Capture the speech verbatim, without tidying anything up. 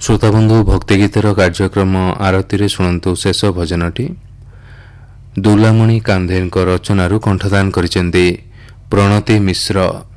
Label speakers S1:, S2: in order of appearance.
S1: ଶ୍ରୋତାବନ୍ଧୁ ଭକ୍ତିଗୀତର କାର୍ଯ୍ୟକ୍ରମ ଆରତିରେ ଶୁଣନ୍ତୁ ଶେଷ ଭଜନଟି। ଦୁଲାମଣି କାନ୍ଧେଙ୍କ ରଚନାରୁ କଣ୍ଠଦାନ କରିଛନ୍ତି ପ୍ରଣତି ମିଶ୍ର।